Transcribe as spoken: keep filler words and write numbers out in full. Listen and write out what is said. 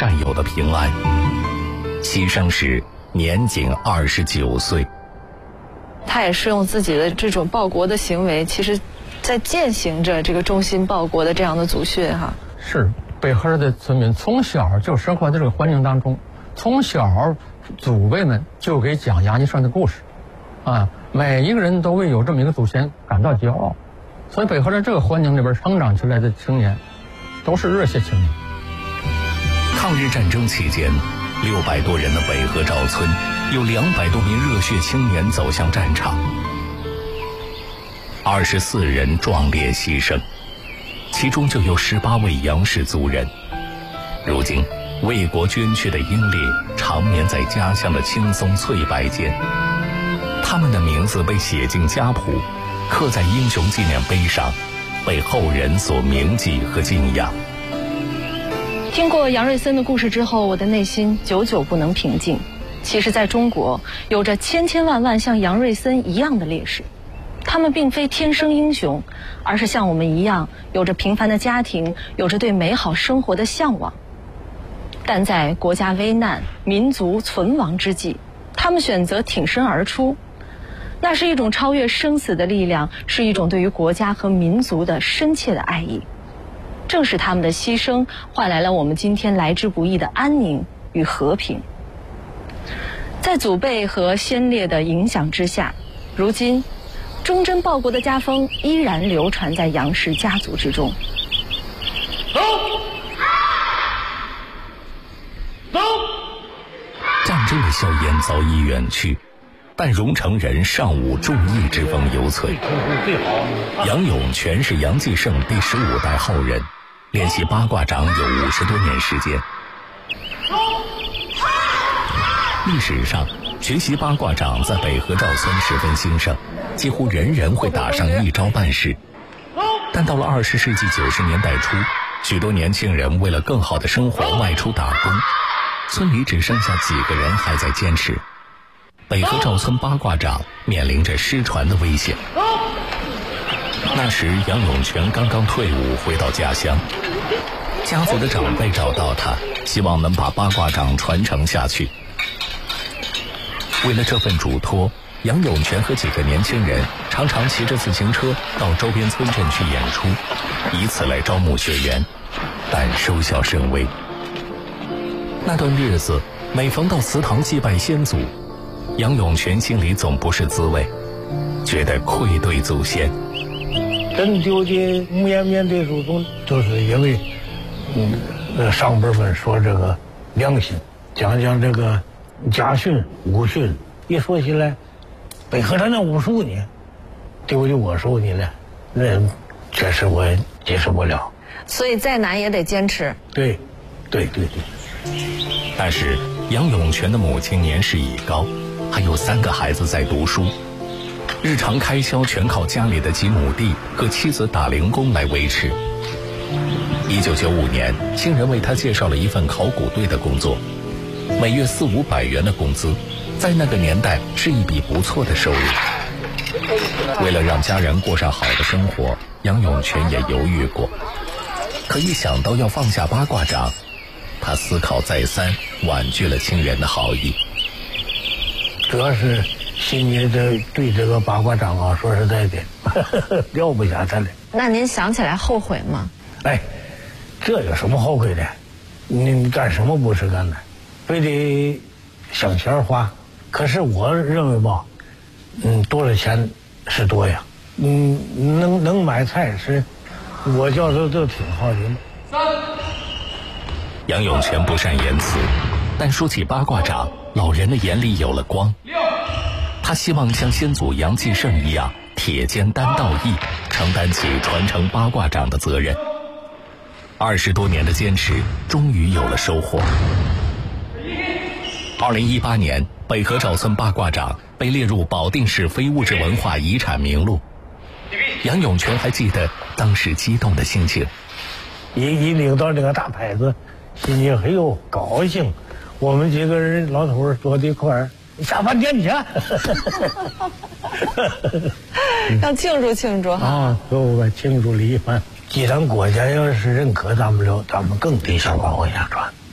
战友的平安。牺牲时年仅二十九岁。 他也是用自己的这种报国的行为，其实在践行着这个忠心报国的这样的祖训哈。 是北河的村民从小就生活在这个环境当中，从小祖辈们就给讲杨继盛的故事，啊，每一个人都为有这么一个祖先感到骄傲，所以北河在这个环境里边成长起来的青年，都是热血青年。 抗日战争期间，六百多人的北河赵村，有两百多名热血青年走向战场，二十四人壮烈牺牲，其中就有十八位杨氏族人。如今，为国捐躯的英烈长眠在家乡的青松翠柏间，他们的名字被写进家谱，刻在英雄纪念碑上，被后人所铭记和敬仰。 听过杨瑞森的故事之后，我的内心久久不能平静。其实在中国，有着千千万万像杨瑞森一样的烈士，他们并非天生英雄，而是像我们一样，有着平凡的家庭，有着对美好生活的向往。但在国家危难、民族存亡之际，他们选择挺身而出，那是一种超越生死的力量，是一种对于国家和民族的深切的爱意。正是他们的牺牲，换来了我们今天来之不易的安宁与和平。在祖辈和先烈的影响之下，如今忠贞报国的家风依然流传在杨氏家族之中。 走，走！战争的硝烟早已远去，但荣成人尚武忠义之风犹存。杨永全是杨继盛第十五代后人，练习八卦掌有五十多年时间。历史上，学习八卦掌在北河赵村十分兴盛，几乎人人会打上一招半式。但到了二十世纪九十年代初，许多年轻人为了更好的生活外出打工，村里只剩下几个人还在坚持。北河赵村八卦掌面临着失传的危险。那时杨永全刚刚退伍回到家乡，家族的长辈找到他，希望能把八卦掌传承下去。为了这份嘱托，杨永全和几个年轻人常常骑着自行车到周边村镇去演出，以此来招募学员，但收效甚微。那段日子，每逢到祠堂祭拜先祖，杨永全心里总不是滋味，觉得愧对祖先。 真纠结面面对祖宗，就是因为嗯，上辈们说这个良心，讲讲这个家训武训，一说起来北河战争五十五年，丢就我手里了，那确实我接受不了。 所以再难也得坚持。 对，对对对。 但是杨永全的母亲年事已高，还有三个孩子在读书，日常开销全靠家里的几亩地和妻子打零工来维持。一九九五年，亲人为他介绍了一份考古队的工作，每月四五百元的工资，在那个年代是一笔不错的收入。为了让家人过上好的生活，杨永全也犹豫过，可一想到要放下八卦掌，他思考再三，婉拒了亲人的好意。 主要是心里这对这个八卦掌啊，说实在的撂不下他了。 那您想起来后悔吗？ 哎，这有什么后悔的？你干什么不是干的？非得想钱花。可是我认为吧，嗯，多了钱是多呀，嗯，能能买菜吃，我觉得都挺好的。 三，杨永全不善言辞，但说起八卦掌，老人的眼里有了光。他希望像先祖杨继盛一样，铁肩担道义，承担起传承八卦掌的责任。二十多年的坚持，终于有了收获。二零一八年，北河赵村八卦掌被列入保定市非物质文化遗产名录。杨永全还记得当时激动的心情， 一一领到这个大牌子，心里很有高兴。我们几个人老头坐在一块儿，下饭店去， 要庆祝庆祝哈！ 啊，给我们庆祝了一番。既然国家要是认可咱们了，咱们更得想往下传。